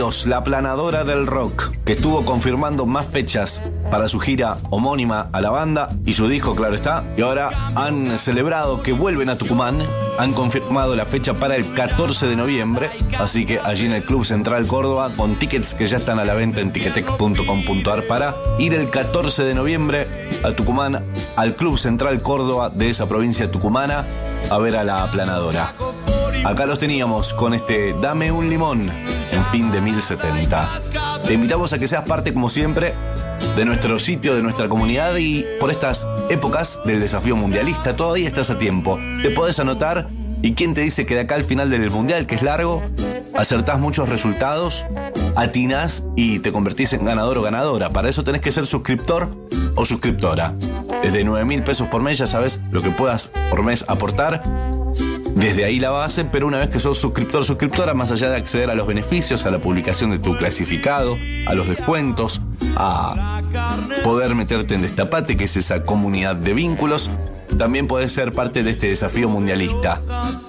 Unidos, la aplanadora del rock, que estuvo confirmando más fechas para su gira homónima a la banda y su disco, claro está, y ahora han celebrado que vuelven a Tucumán. Han confirmado la fecha para el 14 de noviembre, así que allí en el Club Central Córdoba, con tickets que ya están a la venta en ticketek.com.ar, para ir el 14 de noviembre a Tucumán, al Club Central Córdoba de esa provincia tucumana, a ver a la aplanadora. Acá los teníamos con este Dame un limón en Fin de 1070. Te invitamos a que seas parte, como siempre, de nuestro sitio, de nuestra comunidad, y por estas épocas del desafío mundialista todavía estás a tiempo. Te podés anotar, y quién te dice que de acá al final del mundial, que es largo, acertás muchos resultados, atinás y te convertís en ganador o ganadora. Para eso tenés que ser suscriptor o suscriptora. Desde 9.000 pesos por mes, ya sabes lo que puedas por mes aportar. Desde ahí la base, pero una vez que sos suscriptor o suscriptora, más allá de acceder a los beneficios, a la publicación de tu clasificado, a los descuentos, a poder meterte en Destapate, que es esa comunidad de vínculos, también podés ser parte de este desafío mundialista.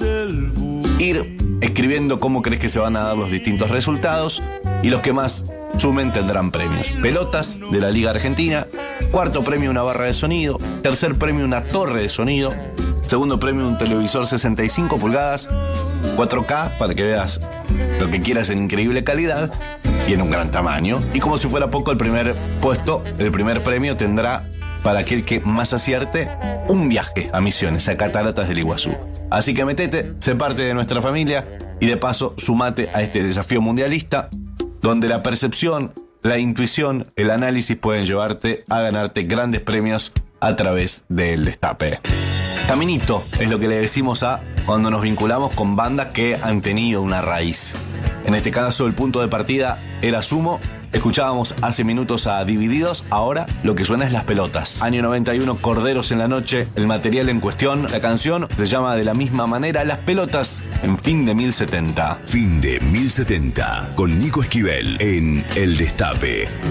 Ir escribiendo cómo crees que se van a dar los distintos resultados, y los que más sumen tendrán premios. Pelotas de la Liga Argentina, cuarto premio una barra de sonido, tercer premio una torre de sonido, segundo premio un televisor 65 pulgadas, 4K, para que veas lo que quieras en increíble calidad y en un gran tamaño. Y como si fuera poco, el primer puesto, el primer premio tendrá, para aquel que más acierte, un viaje a Misiones, a Cataratas del Iguazú. Así que metete, sé parte de nuestra familia y de paso sumate a este desafío mundialista, donde la percepción, la intuición, el análisis pueden llevarte a ganarte grandes premios a través del Destape. Caminito es lo que le decimos a cuando nos vinculamos con bandas que han tenido una raíz. En este caso, el punto de partida era Sumo. Escuchábamos hace minutos a Divididos, ahora lo que suena es Las Pelotas. Año 91, Corderos en la Noche, el material en cuestión. La canción se llama de la misma manera, Las Pelotas, en Fin de 1070. Fin de 1070, con Nico Esquivel en El Destape.